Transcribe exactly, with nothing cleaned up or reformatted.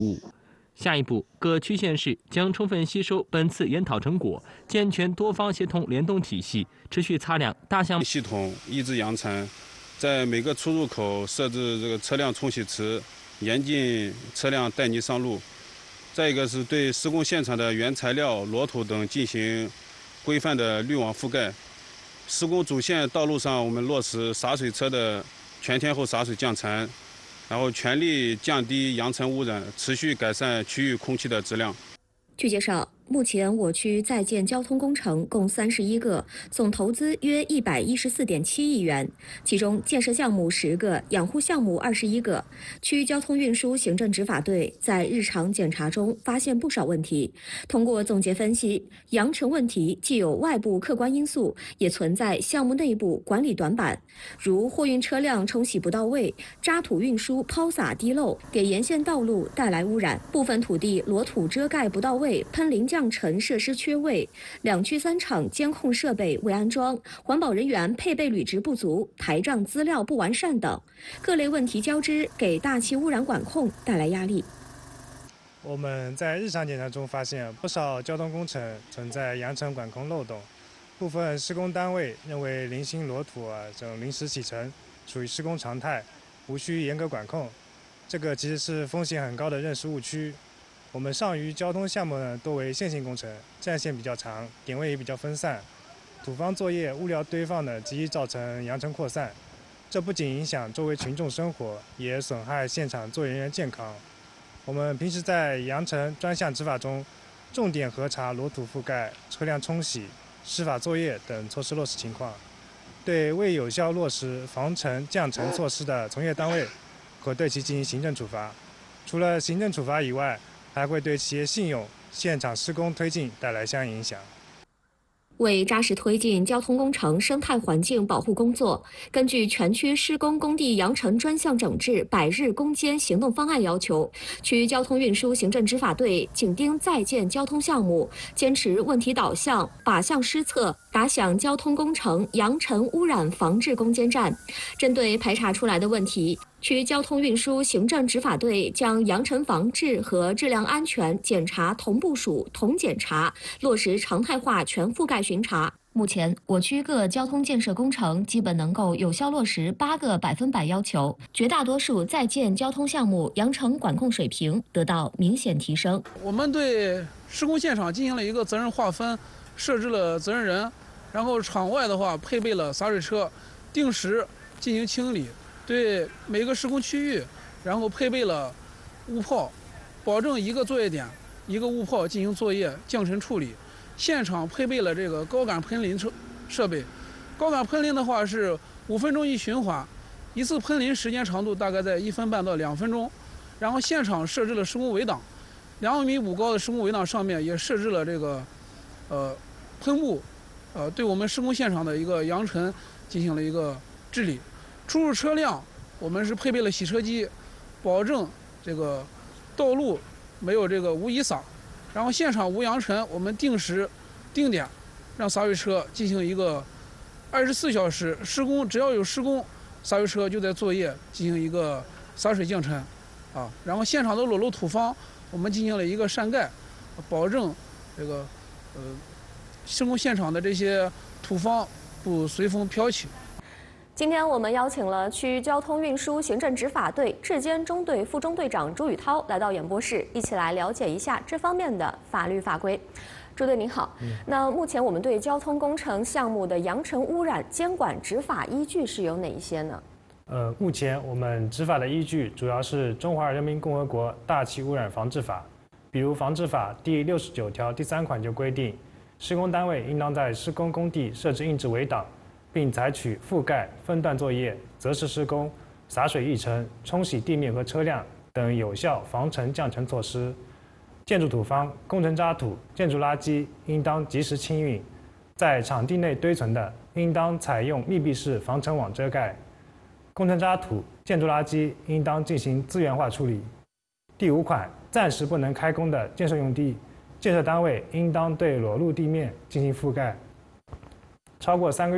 务。下一步，各区县市将充分吸收本次研讨成果，健全多方协同联动体系，持续擦亮大项目系统抑制扬尘，在每个出入口设置这个车辆冲洗池，严禁车辆带泥上路。再一个是对施工现场的原材料、裸土等进行规范的滤网覆盖。施工主线道路上，我们落实洒水车的全天候洒水降尘。然后全力降低扬尘污染，持续改善区域空气的质量。 据介绍，目前我区在建交通工程共三十一个，总投资约一百一十四点七亿元，其中建设项目十个，养护项目二十一个。区交通运输行政执法队在日常检查中发现不少问题。通过总结分析，扬尘问题既有外部客观因素，也存在项目内部管理短板，如货运车辆冲洗不到位、渣土运输抛洒滴漏，给沿线道路带来污染；部分土地裸土遮盖不到位，喷淋降尘设施缺位，两区三厂监控设备未安装，环保人员配备履职不足，台账资料不完善等各类问题交织，给大气污染管控带来压力。 我们在日常检查中发现，不少交通工程存在扬尘管控漏洞，部分施工单位认为零星裸土啊这种临时起尘属于施工常态，无需严格管控。这个其实是风险很高的认识误区。我们上虞交通项目呢多为线性工程，战线比较长，点位也比较分散，土方作业、物料堆放呢极易造成扬尘扩散，这不仅影响周围群众生活，也损害现场作业人员健康。我们平时在扬尘专项执法中，重点核查裸土覆盖、车辆冲洗、施法作业等措施落实情况。对未有效落实防尘降尘措施的从业单位，可对其进行行政处罚。除了行政处罚以外，还会对企业信用、现场施工推进带来相应影响。 为扎实推进交通工程生态环境保护工作，根据全区施工工地扬尘专项整治百日攻坚行动方案要求，区交通运输行政执法队紧盯在建交通项目，坚持问题导向、靶向施策，打响交通工程扬尘污染防治攻坚战。针对排查出来的问题，区交通运输行政执法队将扬尘防治和质量安全检查同部署、同检查，落实常态化全覆盖巡查。目前，我区各交通建设工程基本能够有效落实八个百分百要求，绝大多数在建交通项目扬尘管控水平得到明显提升。 我们对施工现场进行了一个责任划分，设置了责任人，然后场外的话配备了洒水车，定时进行清理。对每个施工区域，然后配备了雾炮，保证一个作业点一个雾炮进行作业降尘处理。现场配备了这个高感喷淋设设备，高感喷淋的话是五分钟一循环，一次喷淋时间长度大概在一分半到两分钟。然后现场设置了施工围挡，两米五高的施工围挡上面也设置了这个呃喷雾，呃对我们施工现场的一个扬尘进行了一个治理。出入车辆，我们是配备了洗车机，保证这个道路没有这个无遗撒，然后现场无扬尘，我们定时、定点让洒水车进行一个二十四小时施工，只要有施工，洒水车就在作业进行一个洒水降尘，啊，然后现场的裸露土方，我们进行了一个扇盖，保证这个呃施工现场的这些土方不随风飘起。 今天我们邀请了区交通运输行政执法队质监中队副中队长朱宇涛来到演播室，一起来了解一下这方面的法律法规。朱队您好，嗯、那目前我们对交通工程项目的扬尘污染监管执法依据是有哪一些呢？ 呃，目前我们执法的依据主要是《中华人民共和国大气污染防治法》，比如《防治法》第六十九条第三款就规定，施工单位应当在施工工地设置硬质围挡，并采取覆盖、分段作业、择时施工、洒水溢尘、冲洗地面和车辆等有效防尘降尘措施。建筑土方、工程渣土、建筑垃圾应当及时清运，在场地内堆存的，应当采用密闭式防尘网遮盖。工程渣土、建筑垃圾应当进行资源化处理。第五款，暂时不能开工的建设用地，建设单位应当对裸露地面进行覆盖。超过三个月